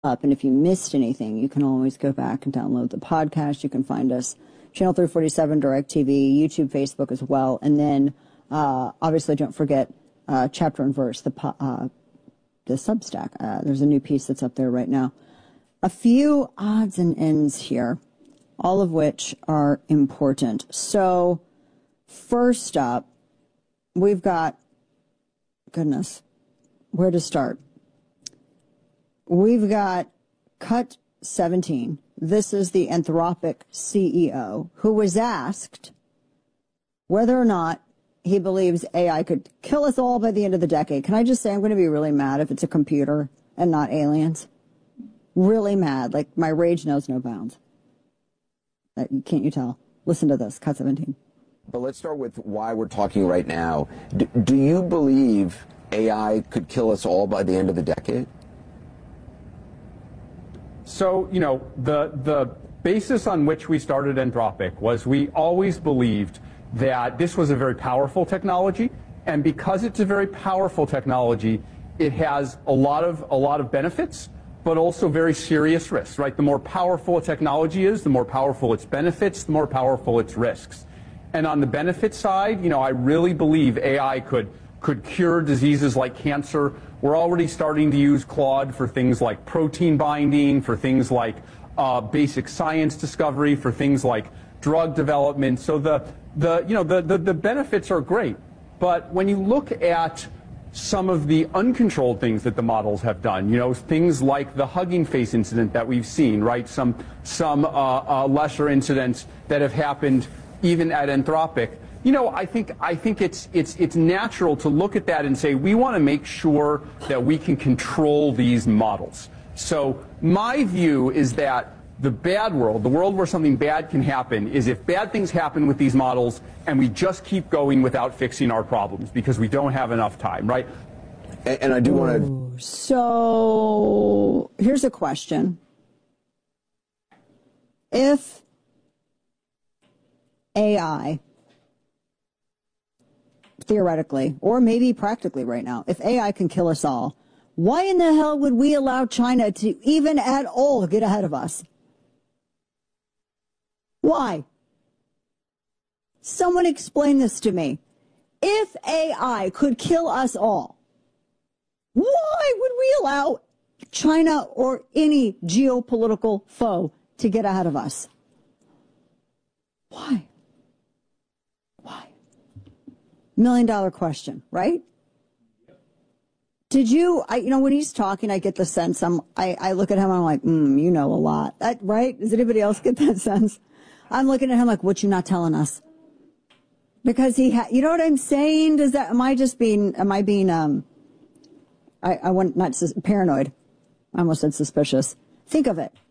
up. And if you missed anything, you can always go back and download the podcast. You can find us Channel 347, DirecTV, YouTube, Facebook as well. And then obviously don't forget Chapter and Verse, the Substack. There's a new piece that's up there right now. A few odds and ends here, all of which are important. So first up, we've got, goodness, where to start? We've got Cut 17. This is the Anthropic CEO who was asked whether or not he believes AI could kill us all by the end of the decade. Can I just say I'm going to be really mad if it's a computer and not aliens? Really mad. Like, my rage knows no bounds. Can't you tell? Listen to this, Cut 17. But let's start with why we're talking right now. Do you believe AI could kill us all by the end of the decade? So, you know, the basis on which we started Anthropic was we always believed that this was a very powerful technology, and because it's a very powerful technology, it has a lot of benefits, but also very serious risks, right? The more powerful a technology is, the more powerful its benefits, the more powerful its risks. And on the benefit side, you know, I really believe AI could cure diseases like cancer. We're already starting to use Claude for things like protein binding, for things like basic science discovery, for things like drug development. So the benefits are great. But when you look at some of the uncontrolled things that the models have done, you know, things like the Hugging Face incident that we've seen, right? Some lesser incidents that have happened even at Anthropic. You know, I think it's natural to look at that and say we want to make sure that we can control these models. So my view is that the bad world, the world where something bad can happen, is if bad things happen with these models and we just keep going without fixing our problems because we don't have enough time, right? And I do want to... So here's a question. If AI, theoretically, or maybe practically right now, if AI can kill us all, why in the hell would we allow China to even at all get ahead of us? Why? Someone explain this to me. If AI could kill us all, why would we allow China or any geopolitical foe to get ahead of us? Why? Why? $1 million question, right? Did you, when he's talking, I get the sense, I look at him, I'm like, you know a lot, right? Does anybody else get that sense? I'm looking at him like, what you not telling us? Because you know what I'm saying? I want, not paranoid. I almost said suspicious. Think of it.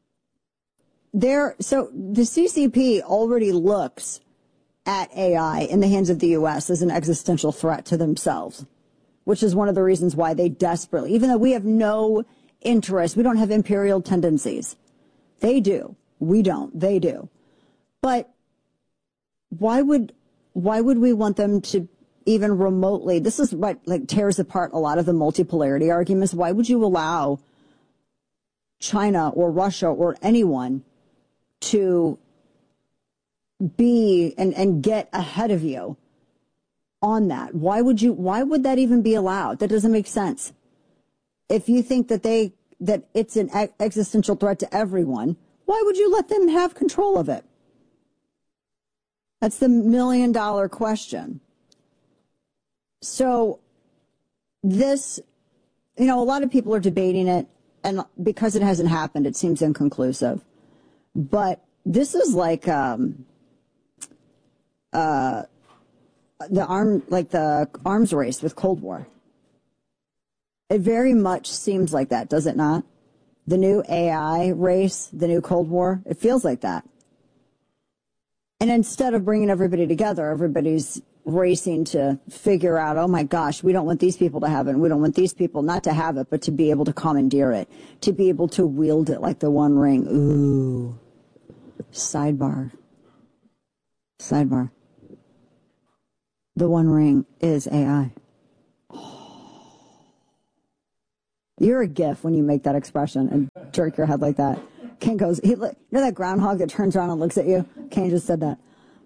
So the CCP already looks at AI in the hands of the U.S. as an existential threat to themselves, which is one of the reasons why they desperately, even though we have no interest, we don't have imperial tendencies. They do. We don't. They do. But why would we want them to even remotely, this is what tears apart a lot of the multipolarity arguments. Why would you allow China or Russia or anyone to be and get ahead of you on that? Why would that even be allowed? That doesn't make sense. If you think that it's an existential threat to everyone, why would you let them have control of it? That's the $1 million question. So this, a lot of people are debating it, and because it hasn't happened, it seems inconclusive. But this is like the arms race with Cold War. It very much seems like that, does it not? The new AI race, the new Cold War, it feels like that. And instead of bringing everybody together, everybody's racing to figure out, oh my gosh, we don't want these people to have it. And we don't want these people not to have it, but to be able to commandeer it, to be able to wield it like the One Ring. Ooh. Sidebar. The One Ring is AI. You're a gif when you make that expression and jerk your head like that. Kane goes, you know that groundhog that turns around and looks at you? Kane just said that.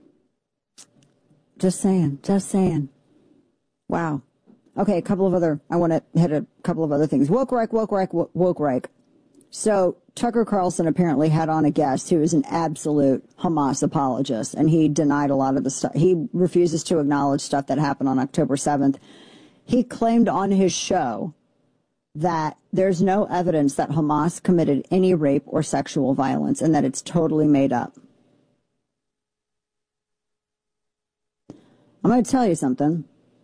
Just saying. Wow. Okay, I want to hit a couple of other things. Woke Reich. So Tucker Carlson apparently had on a guest who is an absolute Hamas apologist, and he denied a lot of the stuff. He refuses to acknowledge stuff that happened on October 7th. He claimed on his show that there's no evidence that Hamas committed any rape or sexual violence and that it's totally made up. I'm going to tell you something.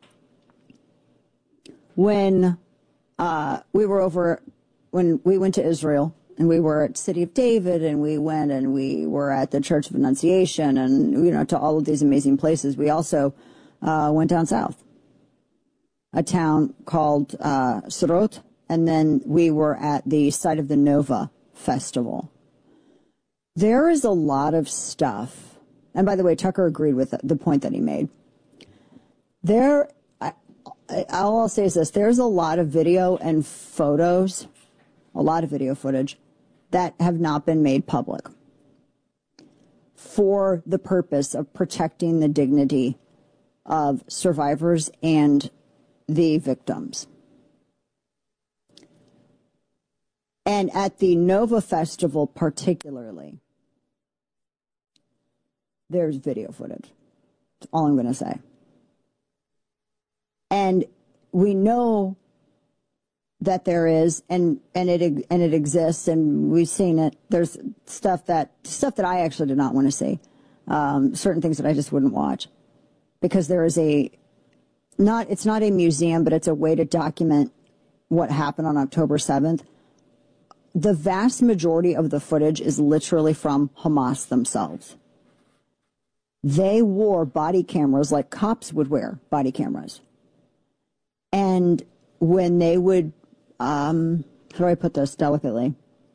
When we went to Israel and we were at City of David and we were at the Church of Annunciation and, to all of these amazing places, we also went down south, a town called Sderot. And then we were at the site of the Nova Festival. There is a lot of stuff. And by the way, Tucker agreed with the point that he made. All I'll say is this. There's a lot of video and photos, a lot of video footage that have not been made public for the purpose of protecting the dignity of survivors and the victims. And at the Nova Festival particularly, there's video footage. That's all I'm going to say. And we know that there is, and it exists, and we've seen it. There's stuff that I actually do not want to see. Certain things that I just wouldn't watch, because there is it's not a museum, but it's a way to document what happened on October 7th. The vast majority of the footage is literally from Hamas themselves. They wore body cameras like cops would wear body cameras. And when they would, how do I put this delicately?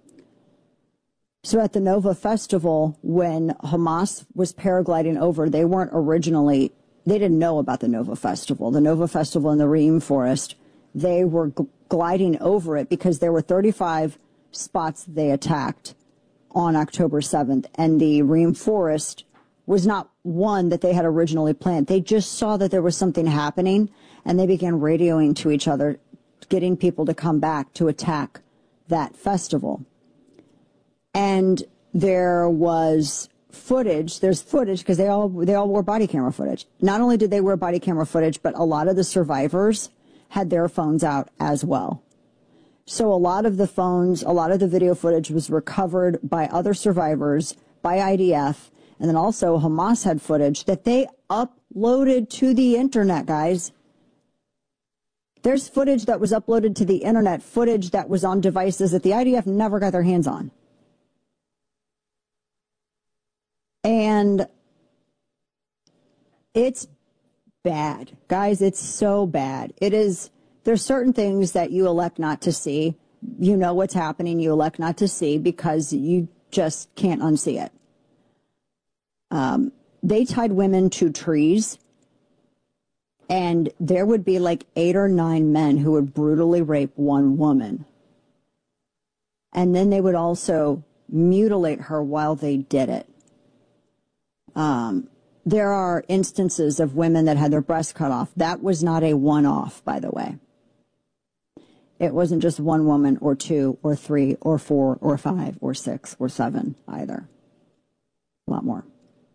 So at the Nova Festival, when Hamas was paragliding over, they didn't know about the Nova Festival. The Nova Festival in the Reem Forest, they were gliding over it because there were 35 spots they attacked on October 7th, and the Reem Forest was not one that they had originally planned. They just saw that there was something happening, and they began radioing to each other, getting people to come back to attack that festival. And there was footage. There's footage because they all wore body camera footage. Not only did they wear body camera footage, but a lot of the survivors had their phones out as well. So a lot of the video footage was recovered by other survivors, by IDF, and then also Hamas had footage that they uploaded to the internet, guys. There's footage that was uploaded to the internet, footage that was on devices that the IDF never got their hands on. And it's bad. Guys, it's so bad. It is. There's certain things that you elect not to see. You know what's happening. You elect not to see because you just can't unsee it. They tied women to trees, and there would be like 8 or 9 men who would brutally rape one woman. And then they would also mutilate her while they did it. There are instances of women that had their breasts cut off. That was not a one-off, by the way. It wasn't just one woman or 2 or 3 or 4 or 5 or 6 or 7 either. A lot more.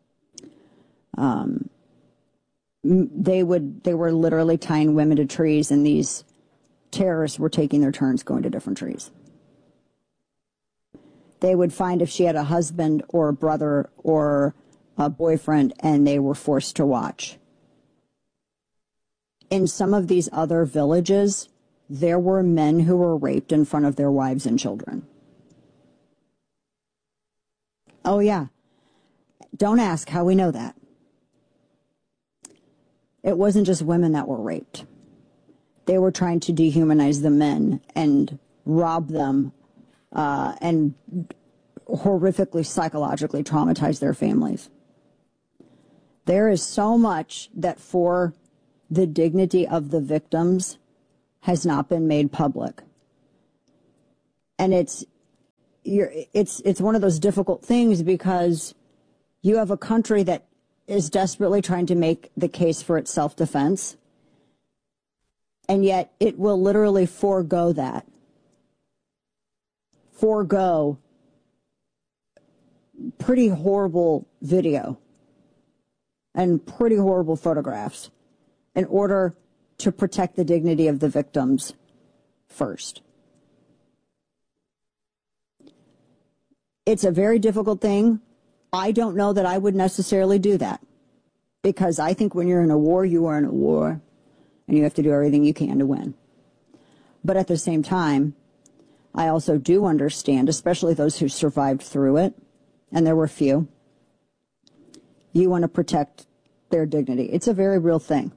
They were literally tying women to trees, and these terrorists were taking their turns going to different trees. They would find if she had a husband or a brother or a boyfriend, and they were forced to watch. In some of these other villages, there were men who were raped in front of their wives and children. Oh, yeah. Don't ask how we know that. It wasn't just women that were raped. They were trying to dehumanize the men and rob them and horrifically psychologically traumatize their families. There is so much that for the dignity of the victims has not been made public. And it's one of those difficult things because you have a country that is desperately trying to make the case for its self-defense, and yet it will literally forego pretty horrible video and pretty horrible photographs in order to protect the dignity of the victims first. It's a very difficult thing. I don't know that I would necessarily do that, because I think when you're in a war, you are in a war, and you have to do everything you can to win. But at the same time, I also do understand, especially those who survived through it, and there were few, you want to protect their dignity. It's a very real thing.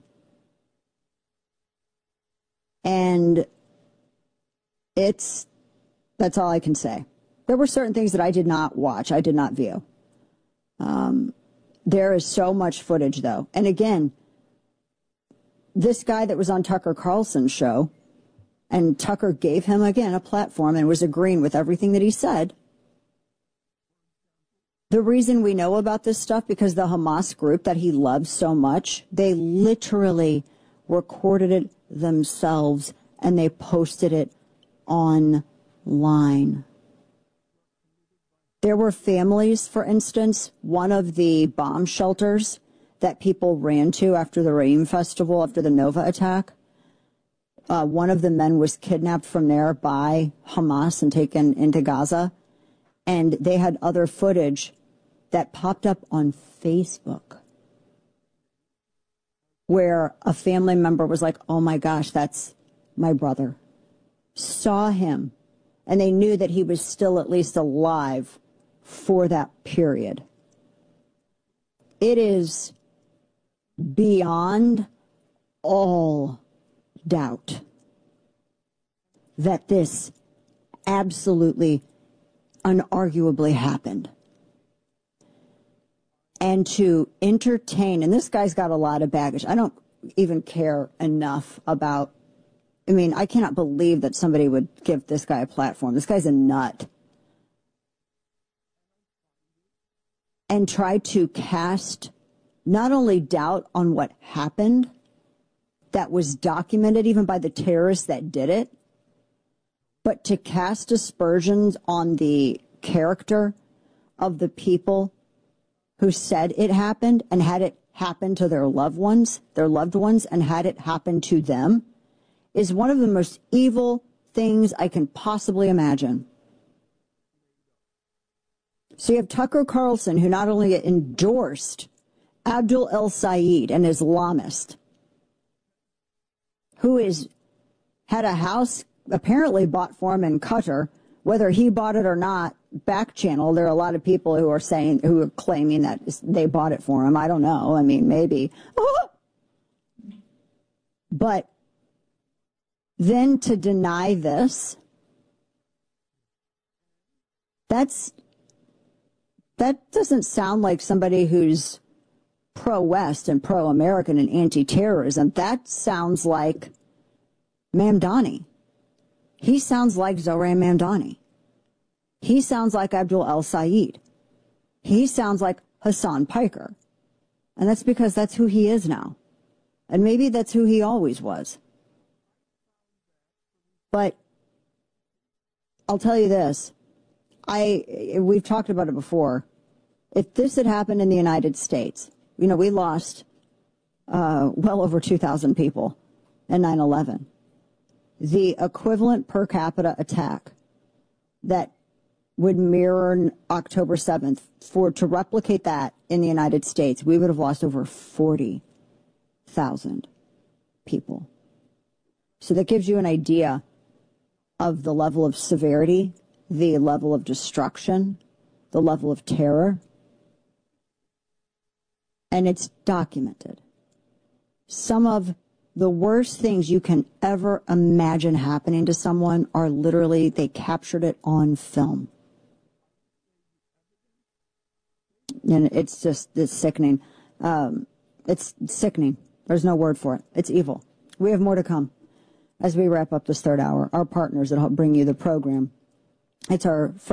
And that's all I can say. There were certain things that I did not watch, I did not view. There is so much footage, though. And again, this guy that was on Tucker Carlson's show, and Tucker gave him, again, a platform and was agreeing with everything that he said. The reason we know about this stuff, because the Hamas group that he loves so much, they literally recorded it themselves and they posted it online. There were families, for instance, one of the bomb shelters that people ran to after the Reim Festival, after the Nova attack. One of the men was kidnapped from there by Hamas and taken into Gaza. And they had other footage that popped up on Facebook where a family member was like, oh my gosh, that's my brother. Saw him. And they knew that he was still at least alive for that period. It is beyond all doubt that this absolutely, unarguably happened. And to entertain, and this guy's got a lot of baggage. I don't even care enough about, I cannot believe that somebody would give this guy a platform. This guy's a nut. And try to cast not only doubt on what happened, that was documented even by the terrorists that did it, but to cast aspersions on the character of the people who said it happened and had it happen to their loved ones, and had it happen to them, is one of the most evil things I can possibly imagine. So you have Tucker Carlson, who not only endorsed Abdul El-Sayed, an Islamist, who had a house apparently bought for him in Qatar. Whether he bought it or not, back channel, there are a lot of people who are claiming that they bought it for him. I don't know. Maybe. But then to deny this, that doesn't sound like somebody who's pro-West and pro-American and anti-terrorism. That sounds like Mamdani. He sounds like Zohran Mamdani. He sounds like Abdul El-Sayed. He sounds like Hassan Piker. And that's because that's who he is now. And maybe that's who he always was. But I'll tell you this. We've talked about it before. If this had happened in the United States, we lost well over 2,000 people in 9/11. The equivalent per capita attack that would mirror October 7th, to replicate that in the United States, we would have lost over 40,000 people. So that gives you an idea of the level of severity, the level of destruction, the level of terror. And it's documented. Some of the worst things you can ever imagine happening to someone are literally, they captured it on film. And it's sickening. It's sickening. There's no word for it. It's evil. We have more to come as we wrap up this third hour. Our partners that help bring you the program It's our